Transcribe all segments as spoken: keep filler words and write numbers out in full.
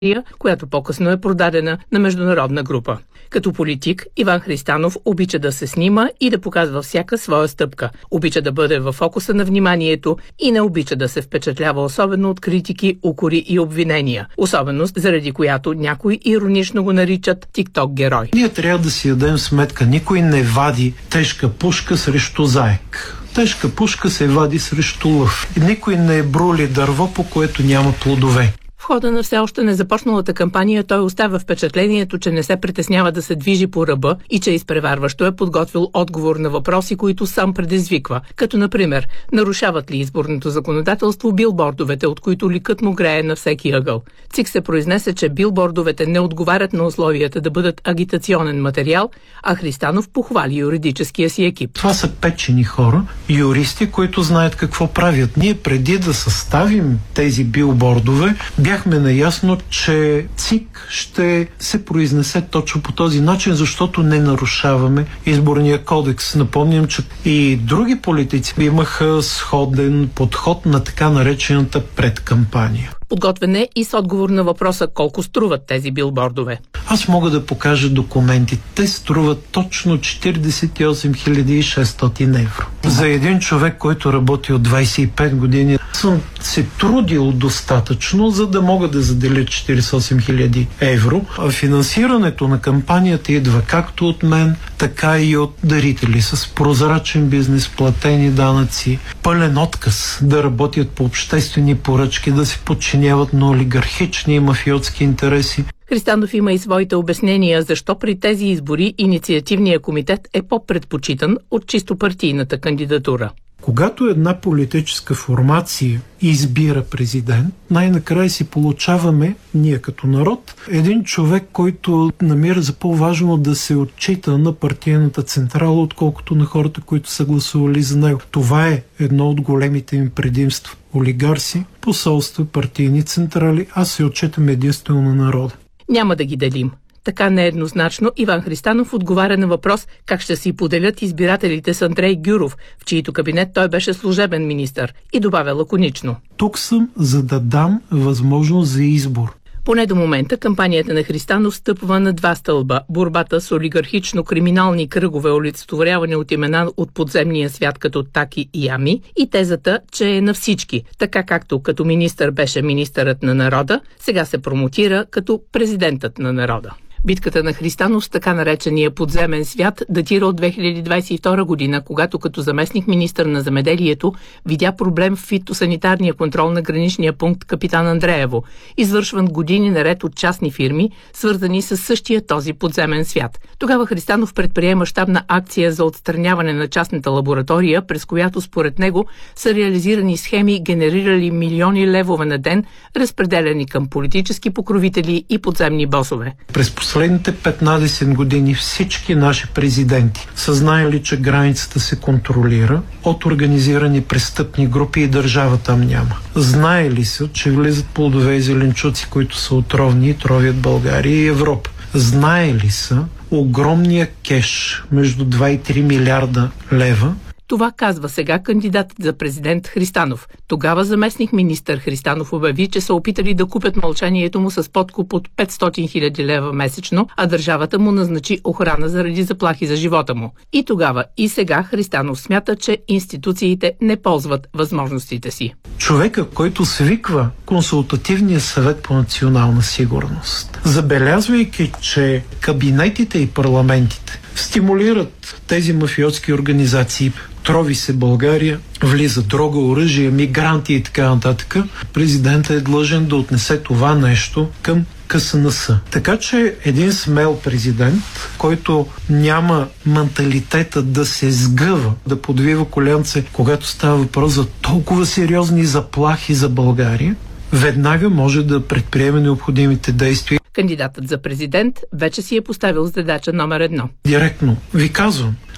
която по-късно е продадена на международна група. Като политик, Иван Христанов обича да се снима и да показва всяка своя стъпка. Обича да бъде в фокуса на вниманието и не обича да се впечатлява особено от критики, укори и обвинения. Особеност, заради която някои иронично го наричат тикток герой. Ние трябва да си дадем сметка, никой не вади тежка пушка срещу заек. Тежка пушка се вади срещу лъв. Никой не брули дърво, по което няма плодове. В хода на все още незапочналата кампания той оставя впечатлението, че не се притеснява да се движи по ръба и че изпреварващо е подготвил отговор на въпроси, които сам предизвиква. Като например, нарушават ли изборното законодателство билбордовете, от които ликът му грее на всеки ъгъл. ЦИК се произнесе, че билбордовете не отговарят на условията да бъдат агитационен материал, а Христанов похвали юридическия си екип. Това са печени хора, юристи, които знаят какво правят. Ние преди да съставим тези билбордове, бяхме наясно, че ЦИК ще се произнесе точно по този начин, защото не нарушаваме изборния кодекс. Напомням, че и други политици имаха сходен подход на така наречената предкампания. Подготвен е и с отговор на въпроса колко струват тези билбордове. Аз мога да покажа документи. Те струват точно четиридесет и осем хиляди и шестстотин евро. За един човек, който работи от двайсет и пет години, съм се трудил достатъчно, за да мога да заделя четиридесет и осем хиляди евро. А финансирането на кампанията идва както от мен, така и от дарители с прозрачен бизнес, платени данъци, пълен отказ да работят по обществени поръчки, да се подчиняват на олигархични и мафиотски интереси. Христанов има и своите обяснения защо при тези избори инициативният комитет е по-предпочитан от чисто партийната кандидатура. Когато една политическа формация избира президент, най-накрая си получаваме, ние като народ, един човек, който намира за по-важно да се отчита на партийната централа, отколкото на хората, които са гласували за него. Това е едно от големите им предимства. Олигарси, посолства, партийни централи, аз се отчитам единствено на народа. Няма да ги делим. Така нееднозначно Иван Христанов отговаря на въпрос как ще си поделят избирателите с Андрей Гюров, в чийто кабинет той беше служебен министър, и добавя лаконично. Тук съм, за да дам възможност за избор. Поне до момента кампанията на Христанов стъпва на два стълба – борбата с олигархично-криминални кръгове, олицетворяване от имена от подземния свят като Таки и Ами, и тезата, че е на всички, така както като министър беше министърът на народа, сега се промотира като президентът на народа. Битката на Христанов с така наречения подземен свят датира от две хиляди двайсет и втора година, когато като заместник министър на земеделието видя проблем в фитосанитарния контрол на граничния пункт Капитан Андреево, извършван години наред от частни фирми, свързани с същия този подземен свят. Тогава Христанов предприема щабна акция за отстраняване на частната лаборатория, през която според него са реализирани схеми, генерирали милиони левове на ден, разпределени към политически покровители и подземни босове. През последните петнайсет години всички наши президенти са знаели, че границата се контролира от организирани престъпни групи и държава там няма. Знаели са, че влизат плодове и зеленчуци, които са отровни и тровят България и Европа. Знаели са огромния кеш между два и три милиарда лева. Това казва сега кандидатът за президент Христанов. Тогава заместник министър Христанов обяви, че са опитали да купят мълчанието му с подкуп от петстотин хиляди лева месечно, а държавата му назначи охрана заради заплахи за живота му. И тогава, и сега Христанов смята, че институциите не ползват възможностите си. Човека, който свиква Консултативния съвет по национална сигурност, забелязвайки, че кабинетите и парламентите стимулират тези мафиотски организации, трови се България, влиза дрога, оръжие, мигранти и така нататък, президентът е длъжен да отнесе това нещо към Ка Ес Ен Ес. Така че един смел президент, който няма менталитета да се сгъва, да подвива колянце, когато става въпрос за толкова сериозни заплахи за България, веднага може да предприеме необходимите действия. Кандидатът за президент вече си е поставил задача номер едно. Директно ви казвам,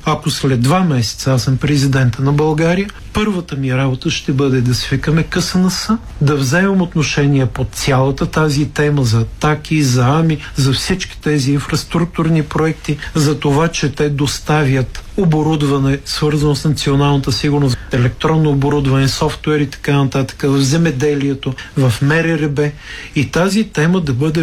ако след два месеца аз съм президента на България, първата ми работа ще бъде да свикаме КСНС, да вземем отношение по цялата тази тема за атаки, за АМИ, за всички тези инфраструктурни проекти, за това, че те доставят оборудване, свързано с националната сигурност, електронно оборудване, софтуер и така нататък, в земеделието, в МРРБ, и тази тема да бъде